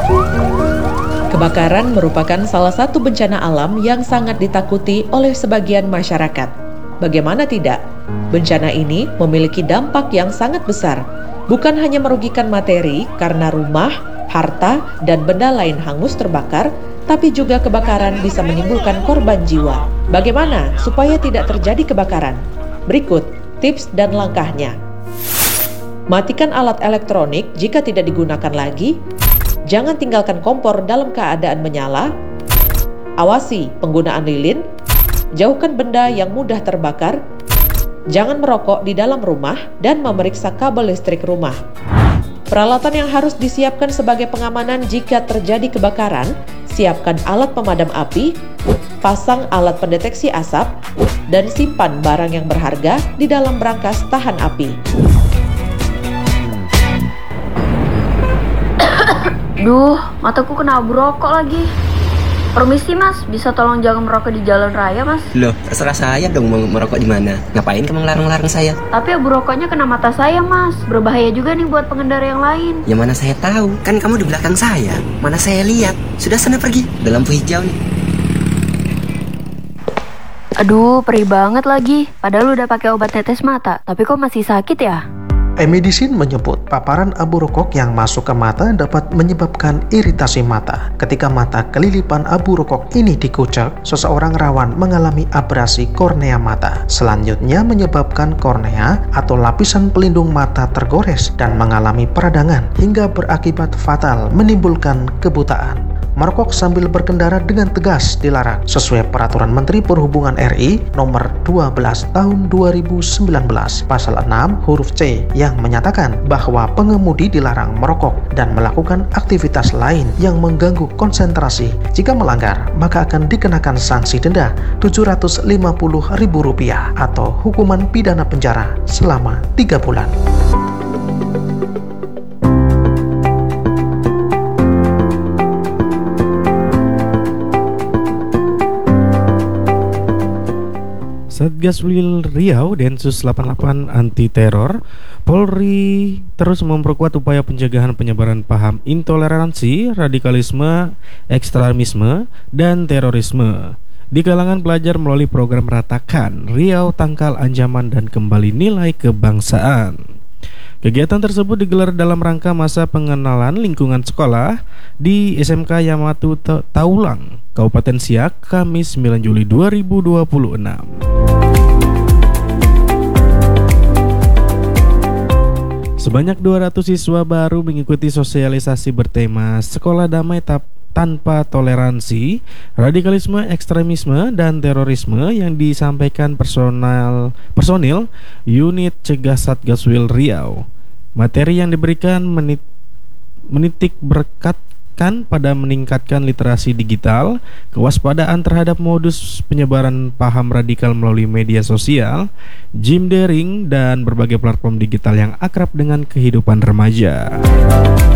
Kebakaran merupakan salah satu bencana alam yang sangat ditakuti oleh sebagian masyarakat. Bagaimana tidak? Bencana ini memiliki dampak yang sangat besar, bukan hanya merugikan materi karena rumah, harta, dan benda lain hangus terbakar, tapi juga kebakaran bisa menimbulkan korban jiwa. Bagaimana supaya tidak terjadi kebakaran? Berikut tips dan langkahnya. Matikan alat elektronik jika tidak digunakan lagi. Jangan tinggalkan kompor dalam keadaan menyala. Awasi penggunaan lilin. Jauhkan benda yang mudah terbakar. Jangan merokok di dalam rumah dan memeriksa kabel listrik rumah. Peralatan yang harus disiapkan sebagai pengamanan jika terjadi kebakaran: siapkan alat pemadam api, pasang alat pendeteksi asap, dan simpan barang yang berharga di dalam brankas tahan api. Duh, mataku kena abu rokok lagi. Permisi mas, bisa tolong jangan merokok di jalan raya mas? Loh, terserah saya dong mau merokok di mana. Ngapain kamu ngelarang-larang saya? Tapi abu rokoknya kena mata saya mas. Berbahaya juga nih buat pengendara yang lain. Ya mana saya tahu, kan kamu di belakang saya. Mana saya lihat. Sudah sana pergi, ada lampu hijau nih. Aduh, perih banget lagi. Padahal udah pakai obat tetes mata, tapi kok masih sakit ya? E-medicine menyebut paparan abu rokok yang masuk ke mata dapat menyebabkan iritasi mata. Ketika mata kelilipan abu rokok ini dikucek, seseorang rawan mengalami abrasi kornea mata. Selanjutnya menyebabkan kornea atau lapisan pelindung mata tergores dan mengalami peradangan hingga berakibat fatal menimbulkan kebutaan. Merokok sambil berkendara dengan tegas dilarang sesuai Peraturan Menteri Perhubungan RI Nomor 12 Tahun 2019 Pasal 6 huruf C yang menyatakan bahwa pengemudi dilarang merokok dan melakukan aktivitas lain yang mengganggu konsentrasi. Jika melanggar, maka akan dikenakan sanksi denda Rp750.000 atau hukuman pidana penjara selama 3 bulan. Satgas Riau Densus 88 Anti Teror Polri terus memperkuat upaya pencegahan penyebaran paham intoleransi, radikalisme, ekstremisme, dan terorisme di kalangan pelajar melalui program Ratakan Riau Tangkal Ancaman dan Kembali Nilai Kebangsaan. Kegiatan tersebut digelar dalam rangka masa pengenalan lingkungan sekolah di SMK Yamatu Taulang, Kabupaten Siak, Kamis 9 Juli 2026. Sebanyak 200 siswa baru mengikuti sosialisasi bertema Sekolah Damai Tanpa Toleransi, Radikalisme, Ekstremisme, dan Terorisme yang disampaikan personil Unit Cegah Satgas Riau. Materi yang diberikan menitik beratkan pada meningkatkan literasi digital, kewaspadaan terhadap modus penyebaran paham radikal melalui media sosial, gym daring, dan berbagai platform digital yang akrab dengan kehidupan remaja.